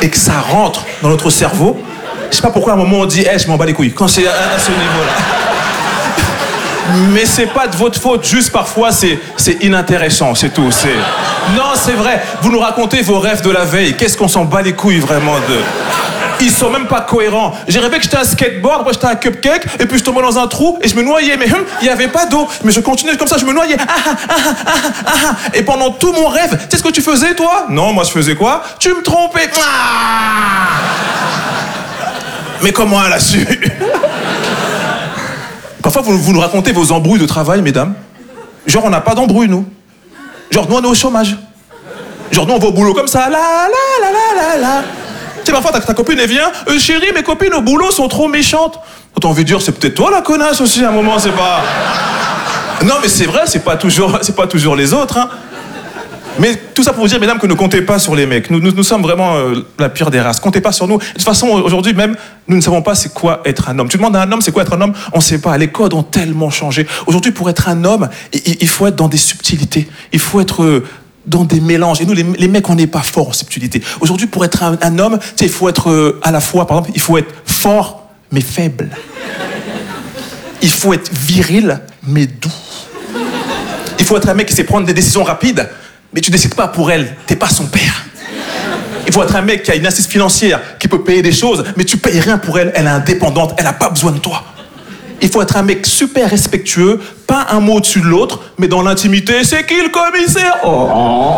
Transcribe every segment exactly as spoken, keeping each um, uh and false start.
et que ça rentre dans notre cerveau, je sais pas pourquoi à un moment on dit hey, « je m'en bats les couilles » quand c'est à, à ce niveau-là. Mais c'est pas de votre faute, juste parfois c'est, c'est inintéressant, c'est tout. C'est... Non, c'est vrai, vous nous racontez vos rêves de la veille, qu'est-ce qu'on s'en bat les couilles vraiment de... Ils sont même pas cohérents. J'ai rêvé que j'étais un skateboard, après j'étais un cupcake, et puis je tombais dans un trou et je me noyais. Mais hum, il y avait pas d'eau. Mais je continuais comme ça, je me noyais. Ah, ah, ah, ah, ah, ah. Et pendant tout mon rêve, tu sais ce que tu faisais toi? Non, moi je faisais quoi? Tu me trompais. Ah. Mais comment elle a su? Parfois vous, vous nous racontez vos embrouilles de travail, mesdames. Genre on n'a pas d'embrouille nous. Genre nous on est au chômage. Genre nous on va au boulot comme ça. La la la la la la. Tu sais, parfois, ta, ta copine, elle vient, euh, chérie, mes copines au boulot sont trop méchantes. T'as envie de dire, c'est peut-être toi la connasse aussi, à un moment, c'est pas... Non, mais c'est vrai, c'est pas toujours, c'est pas toujours les autres, hein. Mais tout ça pour vous dire, mesdames, que ne comptez pas sur les mecs. Nous, nous, nous sommes vraiment euh, la pire des races. Comptez pas sur nous. De toute façon, aujourd'hui même, nous ne savons pas c'est quoi être un homme. Tu demandes à un homme, c'est quoi être un homme? On sait pas. Les codes ont tellement changé. Aujourd'hui, pour être un homme, il, il faut être dans des subtilités. Il faut être... Euh, dans des mélanges. Et nous, les, les mecs, on n'est pas forts en subtilité. Aujourd'hui, pour être un, un homme, tu sais, il faut être euh, à la fois, par exemple, il faut être fort, mais faible. Il faut être viril, mais doux. Il faut être un mec qui sait prendre des décisions rapides, mais tu décides pas pour elle, t'es pas son père. Il faut être un mec qui a une assise financière, qui peut payer des choses, mais tu payes rien pour elle, elle est indépendante, elle a pas besoin de toi. Il faut être un mec super respectueux, pas un mot au-dessus de l'autre, mais dans l'intimité, c'est qui le commissaire? Oh, oh.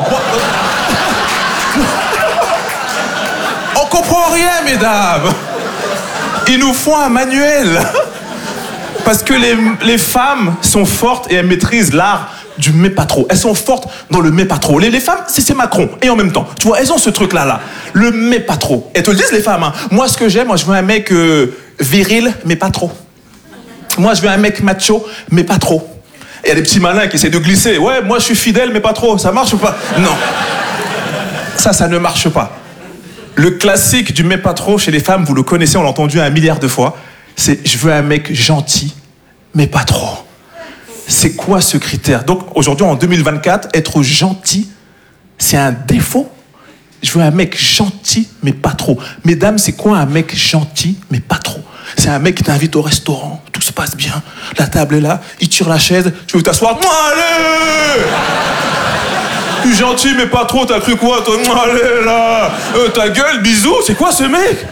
On comprend rien, mesdames. Il nous faut un manuel. Parce que les, les femmes sont fortes et elles maîtrisent l'art du mais pas trop. Elles sont fortes dans le mais pas trop. Les, les femmes, c'est, c'est Macron. Et en même temps, tu vois, elles ont ce truc-là, là. Le mais pas trop. Elles te le disent, les femmes. Hein. Moi, ce que j'aime, moi, je veux un mec euh, viril, mais pas trop. Moi, je veux un mec macho, mais pas trop. Et il y a des petits malins qui essaient de glisser. Ouais, moi, je suis fidèle, mais pas trop. Ça marche ou pas? Non. Ça, ça ne marche pas. Le classique du mais pas trop chez les femmes, vous le connaissez, on l'a entendu un milliard de fois. C'est je veux un mec gentil, mais pas trop. C'est quoi ce critère? Donc, aujourd'hui, en deux mille vingt-quatre, être gentil, c'est un défaut. Je veux un mec gentil, mais pas trop. Mesdames, c'est quoi un mec gentil, mais pas trop? C'est un mec qui t'invite au restaurant, tout se passe bien, la table est là, il tire la chaise, tu veux t'asseoir, allez! Tu es gentil mais pas trop, t'as cru quoi toi? Allez là, euh, ta gueule, bisous, c'est quoi ce mec?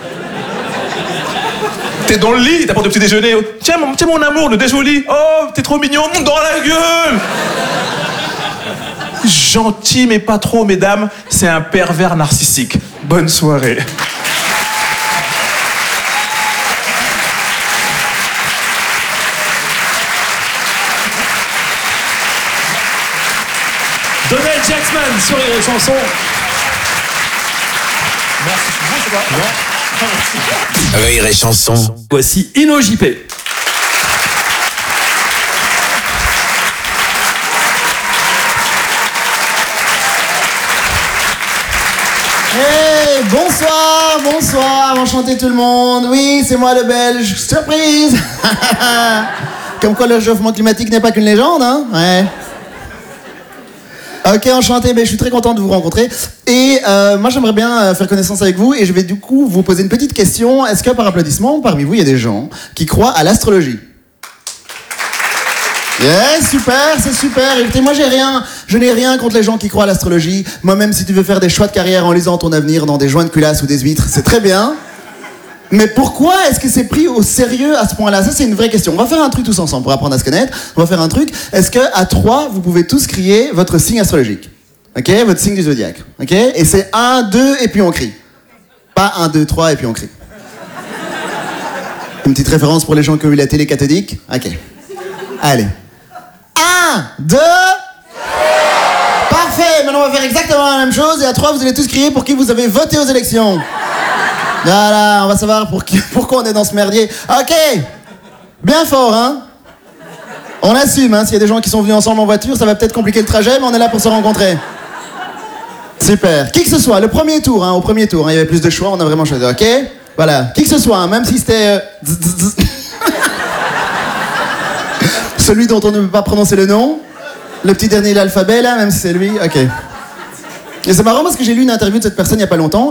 T'es dans le lit, il t'apporte le petit déjeuner, tiens, mon, tiens mon amour, le déjoli, oh t'es trop mignon, dans la gueule! Gentil mais pas trop, mesdames, c'est un pervers narcissique. Bonne soirée. Donald Jacksman sur les chansons. Merci. Vous, c'est quoi? Non. Rire et chanson. Voici Ino J P. Hey, bonsoir, bonsoir, enchanté tout le monde. Oui, c'est moi le Belge. Surprise. Comme quoi le réchauffement climatique n'est pas qu'une légende, hein? Ouais. Ok, enchanté, mais je suis très content de vous rencontrer. Et euh, moi, j'aimerais bien faire connaissance avec vous et je vais du coup vous poser une petite question. Est-ce que par applaudissement, parmi vous, il y a des gens qui croient à l'astrologie? Yeah, super, c'est super. Écoutez, moi, j'ai rien, je n'ai rien contre les gens qui croient à l'astrologie. Moi-même, si tu veux faire des choix de carrière en lisant ton avenir dans des joints de culasse ou des huîtres, c'est très bien. Mais pourquoi est-ce que c'est pris au sérieux à ce point-là? Ça, c'est une vraie question. On va faire un truc tous ensemble pour apprendre à se connaître. On va faire un truc. Est-ce qu'à trois, vous pouvez tous crier votre signe astrologique? Ok? Votre signe du zodiaque. Ok? Et c'est un, deux, et puis on crie. Pas un, deux, trois, et puis on crie. Une petite référence pour les gens qui ont eu la télé cathodique. Ok. Allez. Un, deux... Parfait! Maintenant, on va faire exactement la même chose. Et à trois, vous allez tous crier pour qui vous avez voté aux élections. Voilà, on va savoir pour qui, pourquoi on est dans ce merdier. Ok, bien fort, hein. On assume, hein. S'il y a des gens qui sont venus ensemble en voiture, ça va peut-être compliquer le trajet, mais on est là pour se rencontrer. Super. Qui que ce soit, le premier tour, hein, au premier tour, hein, il y avait plus de choix, on a vraiment choisi, ok. Voilà, qui que ce soit, hein, même si c'était... Euh... celui dont on ne peut pas prononcer le nom, le petit dernier de l'alphabet, là, même si c'est lui, ok. Et c'est marrant parce que j'ai lu une interview de cette personne il n'y a pas longtemps